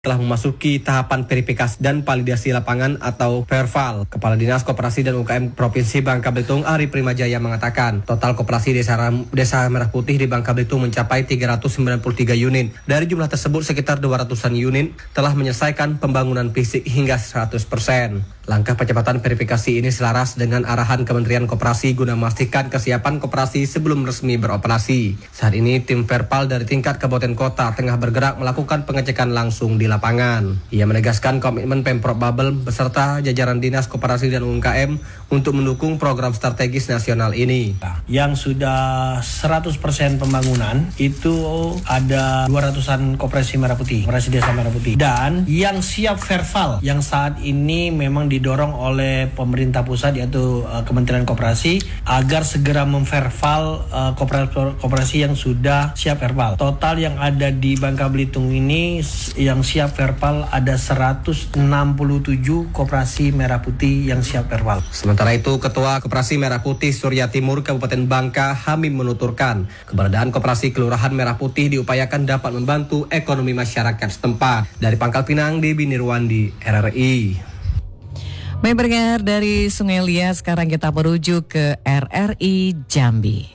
telah memasuki tahapan verifikasi dan validasi lapangan atau Verval. Kepala Dinas Koperasi dan UKM Provinsi Bangka Belitung Ari Primajaya mengatakan, total koperasi Desa Merah Putih di Bangka Belitung mencapai 393 unit. Dari jumlah tersebut sekitar 200-an unit telah menyelesaikan pembangunan fisik hingga 100%. Langkah percepatan verifikasi ini selaras dengan arahan Kementerian Koperasi guna memastikan kesiapan koperasi sebelum resmi beroperasi. Saat ini tim Verval dari tingkat kabupaten kota tengah bergerak melakukan pengecekan langsung di lapangan. Ia menegaskan komitmen Pemprov Babel beserta jajaran Dinas Koperasi dan UKM untuk mendukung program strategis nasional ini. Yang sudah 100% pembangunan itu ada 200-an koperasi Merah Putih, koperasi Desa Merah Putih. Dan yang siap Verval yang saat ini memang didorong oleh pemerintah pusat yaitu Kementerian Koperasi agar segera memverval koperasi yang sudah siap Verval. Total yang ada di Bangka Belitung ini yang siap Verval ada 167 koperasi Merah Putih yang siap Verval. Sementara itu, Ketua Koperasi Merah Putih Surya Timur Kabupaten Bangka Hamim menuturkan, keberadaan koperasi Kelurahan Merah Putih diupayakan dapat membantu ekonomi masyarakat setempat. Dari Pangkal Pinang, Debi Nirwandi, RRI. Baik pendengar, dari Sungai Liat sekarang kita menuju ke RRI Jambi.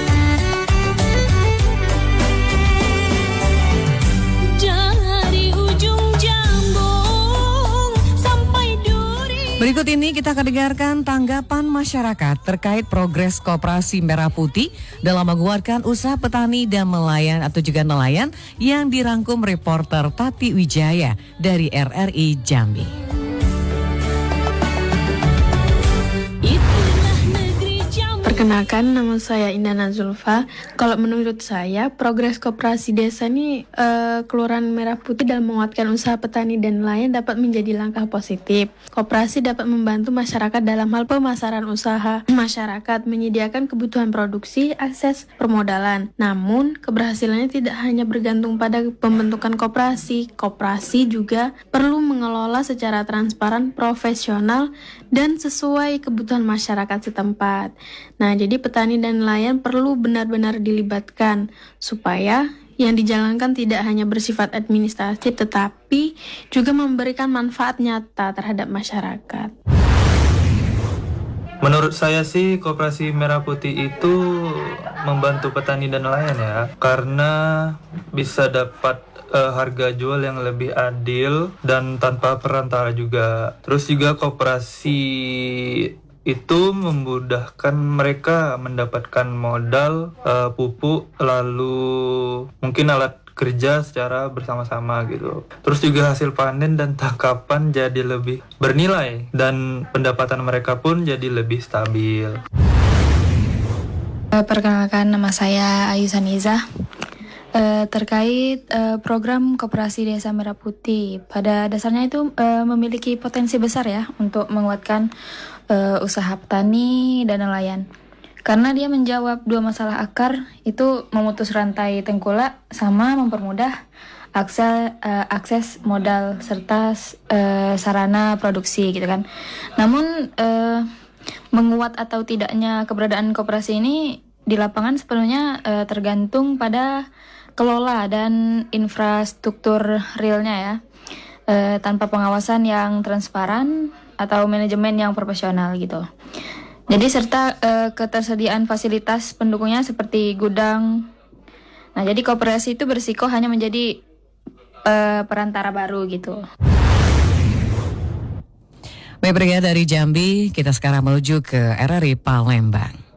Berikut ini kita akan dengarkan tanggapan masyarakat terkait progres Koperasi Merah Putih dalam menguatkan usaha petani dan nelayan atau juga nelayan yang dirangkum reporter Tati Wijaya dari RRI Jambi. Perkenalkan, nama saya Indana Zulfa. Kalau menurut saya, progres koperasi desa ini Kelurahan Merah Putih dalam menguatkan usaha petani dan nelayan dapat menjadi langkah positif. Koperasi dapat membantu masyarakat dalam hal pemasaran usaha. Masyarakat menyediakan kebutuhan produksi, akses permodalan. Namun, keberhasilannya tidak hanya bergantung pada pembentukan koperasi. Koperasi juga perlu mengelola secara transparan, profesional, dan sesuai kebutuhan masyarakat setempat. Nah, jadi petani dan nelayan perlu benar-benar dilibatkan supaya yang dijalankan tidak hanya bersifat administratif tetapi juga memberikan manfaat nyata terhadap masyarakat. Menurut saya sih Koperasi Merah Putih itu membantu petani dan nelayan ya, karena bisa dapat harga jual yang lebih adil dan tanpa perantara juga. Terus juga koperasi itu memudahkan mereka mendapatkan modal, pupuk, lalu mungkin alat kerja secara bersama-sama gitu. Terus juga hasil panen dan tangkapan jadi lebih bernilai dan pendapatan mereka pun jadi lebih stabil. Perkenalkan, nama saya Ayu Saniza. Terkait program Koperasi Desa Merah Putih, pada dasarnya itu memiliki potensi besar ya untuk menguatkan usaha petani dan nelayan. Karena dia menjawab dua masalah akar, itu memutus rantai tengkulak sama mempermudah akses modal serta sarana produksi gitu kan. Namun menguat atau tidaknya keberadaan koperasi ini di lapangan sepenuhnya tergantung pada kelola dan infrastruktur realnya ya. Tanpa pengawasan yang transparan atau manajemen yang profesional gitu. Jadi serta ketersediaan fasilitas pendukungnya seperti gudang. Nah, jadi koperasi itu berisiko hanya menjadi perantara baru gitu. Baik, dari Jambi kita sekarang menuju ke RRI Palembang.